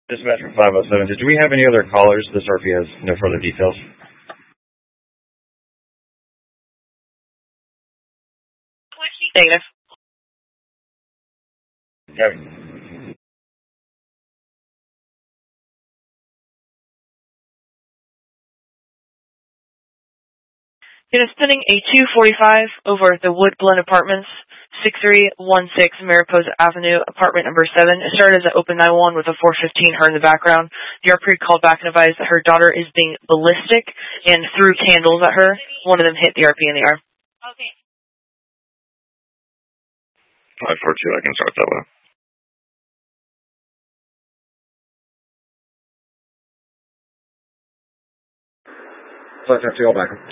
Dispatch for 507. Did we have any other callers? This RP has no further details. Negative. Kevin. It is spinning a 245 over at the Wood Glen Apartments, 6316 Mariposa Avenue, apartment number 7. It started as an open 911 with a 415 her in the background. The RP called back and advised that her daughter is being ballistic and threw candles at her. One of them hit the RP in the arm. Okay. 542, I can start that way. Let's have to go back.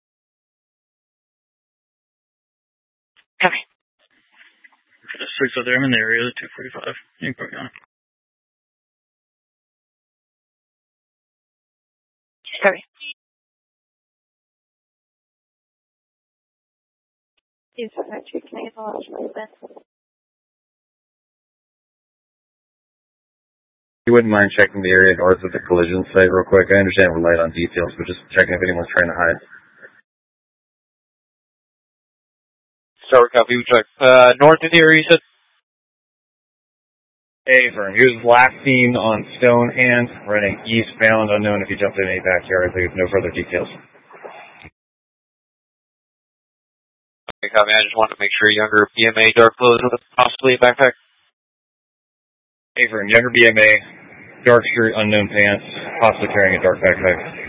Copy. Just 6 of them in the area, 245. You can put me on it. Copy. Yes, Patrick, can I have a lunch, please? You wouldn't mind checking the area north of the collision site real quick? I understand we're light on details, but just checking if anyone's trying to hide. Start copy, we check. North of the area, you said? Affirm. He was last seen on Stone and running eastbound, unknown if he jumped in any backyard. There's no further details. Okay, copy. I just wanted to make sure younger BMA, dark clothes with possibly a backpack. Affirm. Younger BMA, dark shirt, unknown pants, possibly carrying a dark backpack.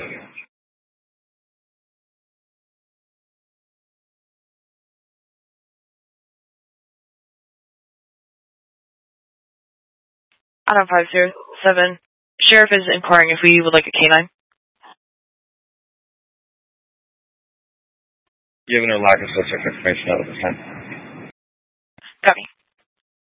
Item 507. Sheriff is inquiring if we would like a canine. Given or lack of such information out at this time. Copy.